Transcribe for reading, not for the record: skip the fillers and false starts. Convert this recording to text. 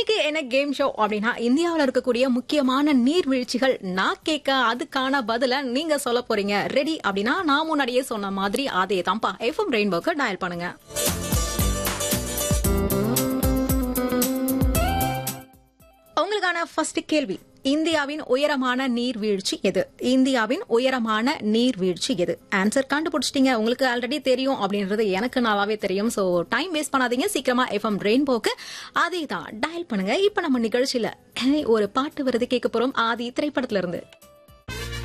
இன்னைக்கு என்ன game show அப்படின்னா இந்தியாவில் இருக்கக்கூடிய முக்கியமான நீர்வீழ்ச்சிகள் நான் கேட்க அதுக்கான பதில நீங்க சொல்ல போறீங்க. ரெடி அப்படின்னா நான் முன்னாடியே சொன்ன மாதிரி அதே தான்ப்பா எஃப்எம் ரெயின்போக்கு டயல் பண்ணுங்க. உங்களுக்கான ஃபர்ஸ்ட் கேள்வி, இந்தியாவின் உயரமான நீர்வீழ்ச்சி எது? இந்தியாவின் உயரமான நீர்வீழ்ச்சி எது? ஆன்சர் கண்டுபிடிச்சிட்டீங்க. உங்களுக்கு ஆல்ரெடி தெரியும் அப்படின்றது எனக்கு நல்லாவே தெரியும். சோ டைம் வேஸ்ட் பண்ணாதீங்க, சீக்கிரமா எஃப்எம் ரெயின்போக்கு அதே தான் டயல் பண்ணுங்க. இப்ப நம்ம நிகழ்ச்சியில ஒரு பாட்டு வருது கேட்க போறோம், ஆதி திரைப்படத்துல இருந்து.